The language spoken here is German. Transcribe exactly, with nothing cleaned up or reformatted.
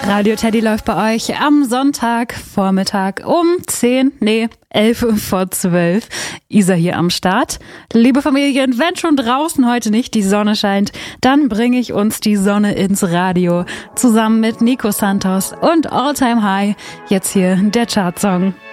Radio Teddy läuft bei euch am Sonntagvormittag um zehn, nee, elf vor zwölf. Isa hier am Start. Liebe Familien, wenn schon draußen heute nicht die Sonne scheint, dann bringe ich uns die Sonne ins Radio. Zusammen mit Nico Santos und All Time High. Jetzt hier der Chartsong.